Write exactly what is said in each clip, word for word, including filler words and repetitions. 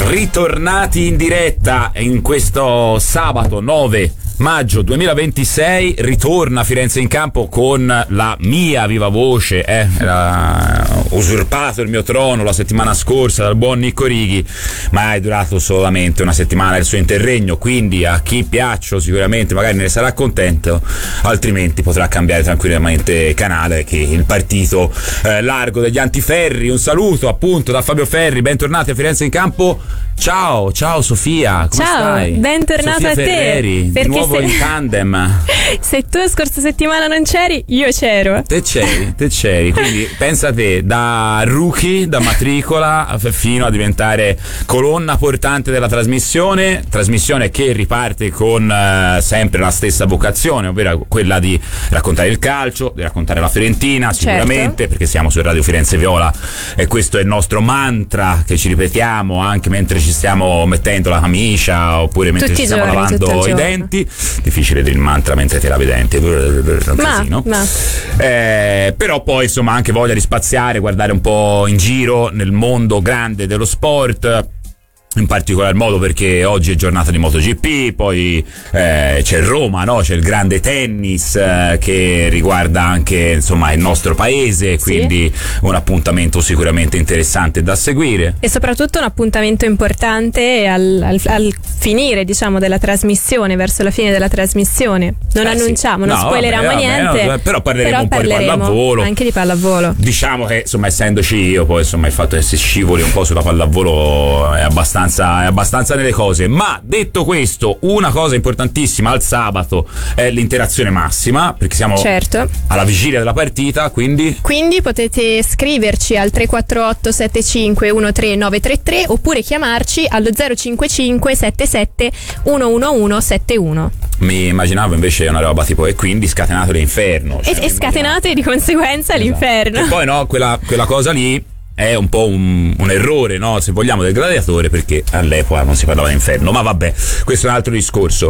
Ritornati in diretta in questo sabato nove maggio duemilaventisei, ritorna Firenze in campo con la mia viva voce, eh, era usurpato il mio trono la settimana scorsa dal buon Nicco Righi, ma è durato solamente una settimana il suo interregno, quindi a chi piaccio sicuramente magari ne sarà contento, altrimenti potrà cambiare tranquillamente canale, che il partito eh, largo degli antiferri. Un saluto appunto da Fabio Ferri, bentornati a Firenze in campo. Ciao, ciao Sofia, come ciao, stai? Bentornata Sofia a te. Ferreri, di nuovo se... in tandem. Se tu la scorsa settimana non c'eri, io c'ero. Te c'eri, te c'eri, quindi pensa te, da rookie, da matricola fino a diventare colonna portante della trasmissione, trasmissione che riparte con uh, sempre la stessa vocazione, ovvero quella di raccontare il calcio, di raccontare la Fiorentina, sicuramente, certo, perché siamo su Radio Firenze Viola e questo è il nostro mantra che ci ripetiamo anche mentre ci stiamo mettendo la camicia oppure mentre tutti ci stiamo giorni, lavando i denti. Difficile dire il mantra mentre ti lavi i denti, un casino. Ma, ma. Eh, però poi insomma anche voglia di spaziare, guardare un po' in giro nel mondo grande dello sport, in particolar modo perché oggi è giornata di MotoGP, poi eh, c'è Roma, no? C'è il grande tennis eh, che riguarda anche insomma il nostro paese, quindi sì, un appuntamento sicuramente interessante da seguire e soprattutto un appuntamento importante al, al, al finire diciamo della trasmissione, verso la fine della trasmissione. Non eh, sì. annunciamo, non no, spoileriamo vabbè, niente, vabbè, no, però parleremo però un po' parleremo di pallavolo, anche di pallavolo. Diciamo che insomma essendoci io, poi insomma il fatto che si scivoli un po' sulla pallavolo è abbastanza è abbastanza nelle cose. Ma detto questo, una cosa importantissima al sabato è l'interazione massima, perché siamo certo alla vigilia della partita, quindi quindi potete scriverci al tre quattro otto sette cinque uno tre nove tre tre oppure chiamarci allo zero cinque cinque sette sette uno uno uno sette uno. Mi immaginavo invece una roba tipo e quindi scatenate l'inferno, cioè, e, e scatenate di conseguenza esatto, l'inferno. E poi no, quella, quella cosa lì è un po' un, un errore, no? Se vogliamo, del gladiatore, perché all'epoca non si parlava di inferno, ma vabbè, questo è un altro discorso.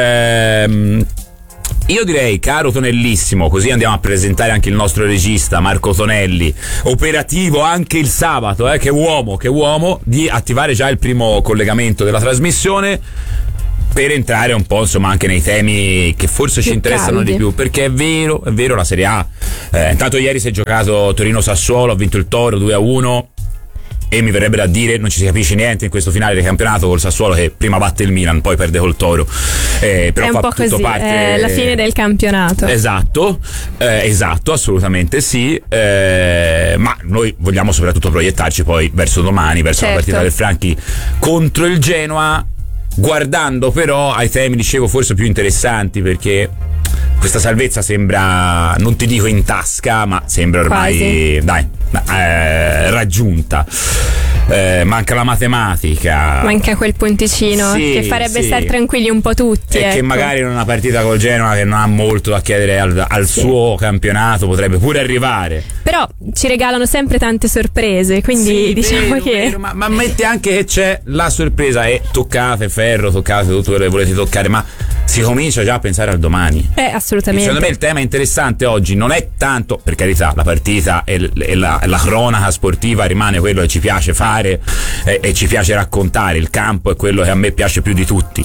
Ehm, io direi, caro Tonellissimo, così andiamo a presentare anche il nostro regista Marco Tonelli, operativo anche il sabato, eh, che uomo, che uomo, di attivare già il primo collegamento della trasmissione, per entrare un po' insomma anche nei temi che forse più ci interessano caldi. Di più, perché è vero, è vero la Serie A, eh, intanto ieri si è giocato Torino-Sassuolo, ha vinto il Toro due a uno e mi verrebbe da dire non ci si capisce niente in questo finale di campionato col Sassuolo che prima batte il Milan, poi perde col Toro, eh, però è un fa po' tutto così, parte è la fine del campionato. Esatto, eh, esatto, assolutamente sì, eh, ma noi vogliamo soprattutto proiettarci poi verso domani, verso certo. la partita del Franchi contro il Genoa, guardando però ai temi, dicevo, forse più interessanti, perché questa salvezza sembra, non ti dico in tasca, ma sembra ormai, quasi, dai, eh, raggiunta. Eh, manca la matematica, manca quel punticino sì, che farebbe sì. stare tranquilli un po' tutti, e ecco. che magari in una partita col Genoa che non ha molto da chiedere al, al sì. suo campionato potrebbe pure arrivare, però ci regalano sempre tante sorprese, quindi sì, diciamo vero, che vero, ma, ma metti anche che c'è la sorpresa e toccate ferro, toccate tutto quello che volete toccare, ma si comincia già a pensare al domani. Eh, assolutamente. E secondo me il tema interessante oggi non è tanto, per carità, la partita e, e la, la cronaca sportiva rimane quello che ci piace fare e, e ci piace raccontare, il campo è quello che a me piace più di tutti.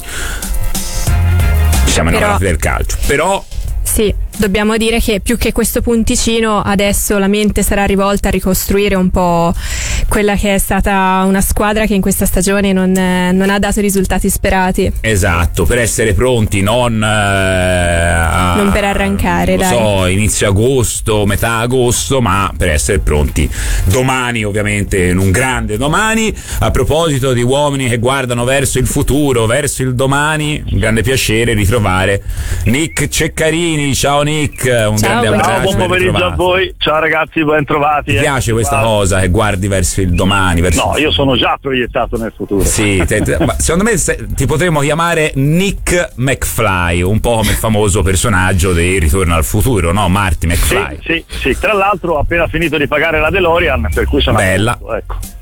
Siamo innamorati del calcio, però sì, dobbiamo dire che più che questo punticino adesso la mente sarà rivolta a ricostruire un po' quella che è stata una squadra che in questa stagione non, non ha dato i risultati sperati. Esatto, per essere pronti, non eh, a, non per arrancare, lo dai. so, inizio agosto, metà agosto, ma per essere pronti domani, ovviamente in un grande domani. A proposito di uomini che guardano verso il futuro, verso il domani, un grande piacere ritrovare Nick Ceccarini. Ciao Nick, un ciao, grande abbraccio. Ciao, buon pomeriggio a voi. Ciao ragazzi, ben trovati. Ti piace eh. questa Guarda. cosa che guardi verso il domani? Verso no, io sono già proiettato nel futuro. Sì, te, te, ma secondo me se, ti potremmo chiamare Nick McFly, un po' come il famoso personaggio di Ritorno al futuro, no? Marty McFly. Sì, sì, sì. Tra l'altro ho appena finito di pagare la DeLorean, per cui sono bella. appunto, ecco.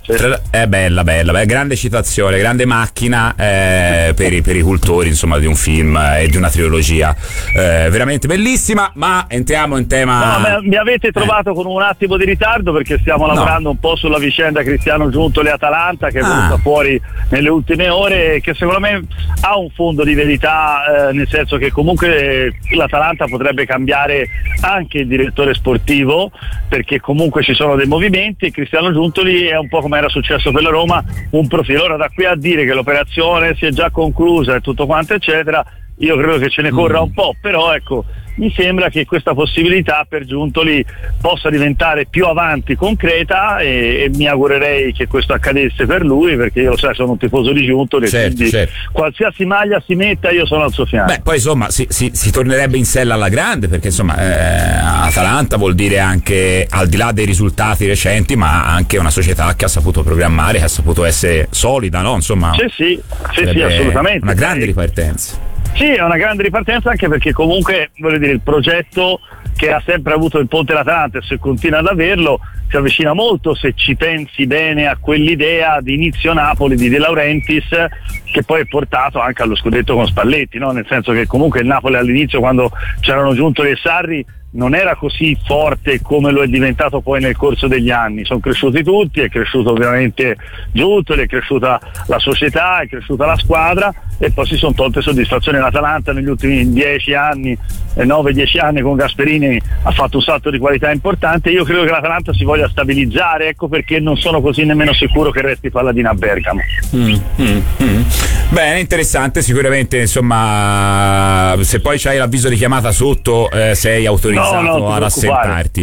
Sì. È bella, bella, bella, grande citazione, grande macchina eh, per, i, per i cultori, insomma, di un film e di una trilogia eh, veramente bellissima. Ma entriamo in tema. No, mi avete trovato eh. con un attimo di ritardo perché stiamo lavorando no. un po' sulla vicenda Cristiano Giuntoli Atalanta, che è venuta ah. fuori nelle ultime ore e che secondo me ha un fondo di verità, eh, nel senso che comunque l'Atalanta potrebbe cambiare anche il direttore sportivo, perché comunque ci sono dei movimenti e Cristiano Giuntoli è un po' come era successo per la Roma, un profilo. Ora, da qui a dire che l'operazione si è già conclusa e tutto quanto eccetera, io credo che ce ne corra un po', però ecco, mi sembra che questa possibilità per Giuntoli possa diventare più avanti concreta e, e mi augurerei che questo accadesse per lui, perché io, sai, sono un tifoso di Giuntoli, certo, quindi certo. qualsiasi maglia si metta io sono al suo fianco. Beh, poi insomma si, si, si tornerebbe in sella alla grande, perché insomma eh, Atalanta vuol dire anche, al di là dei risultati recenti, ma anche una società che ha saputo programmare, che ha saputo essere solida, no? Insomma, sì, sì, sì, sì, assolutamente. Una grande ripartenza. Sì, è una grande ripartenza, anche perché comunque, voglio dire, il progetto che ha sempre avuto il Ponte l'Atalanta, e se continua ad averlo, si avvicina molto, se ci pensi bene, a quell'idea di inizio Napoli di De Laurentiis, che poi è portato anche allo scudetto con Spalletti, no? Nel senso che comunque il Napoli all'inizio, quando c'erano Giuntoli e Sarri, non era così forte come lo è diventato poi nel corso degli anni. Sono cresciuti tutti, è cresciuto ovviamente Giuntoli, è cresciuta la società, è cresciuta la squadra, e poi si sono tolte soddisfazioni. L'Atalanta negli ultimi dieci anni, nove dieci anni con Gasperini ha fatto un salto di qualità importante. Io credo che l'Atalanta si voglia stabilizzare, ecco perché non sono così nemmeno sicuro che resti Palladina a Bergamo. Mm, mm, mm. Bene, interessante, sicuramente, insomma, se poi c'hai l'avviso di chiamata sotto eh, sei autorizzato No, no, ad assentarti.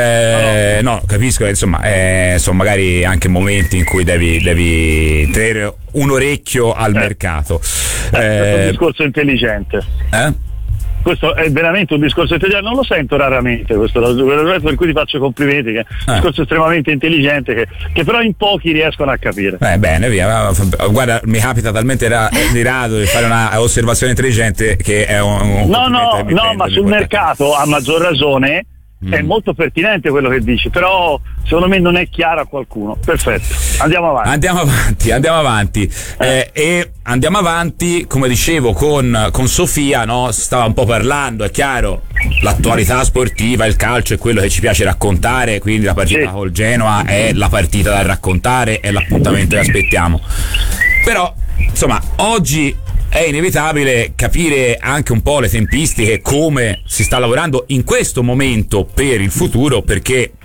Eh, no, no, capisco, insomma, eh, sono magari anche momenti in cui devi, devi tenere un orecchio al eh. mercato. Eh, questo è un discorso intelligente. Eh? Questo è veramente un discorso intelligente, non lo sento raramente questo, per cui ti faccio complimenti, che è un eh. discorso estremamente intelligente che, che però in pochi riescono a capire. Eh, bene, via. Guarda, mi capita talmente ra- di rado di fare una osservazione intelligente che è un, un no no no ma sul mercato a maggior ragione mm. è molto pertinente quello che dici, però secondo me non è chiaro a qualcuno. Perfetto, andiamo avanti andiamo avanti andiamo avanti eh. Eh, e andiamo avanti, come dicevo, con, con Sofia, no? Si stava un po' parlando, è chiaro, l'attualità sportiva, il calcio è quello che ci piace raccontare, quindi la partita sì. col Genoa è la partita da raccontare, è l'appuntamento che aspettiamo, però insomma oggi è inevitabile capire anche un po' le tempistiche, come si sta lavorando in questo momento per il futuro, perché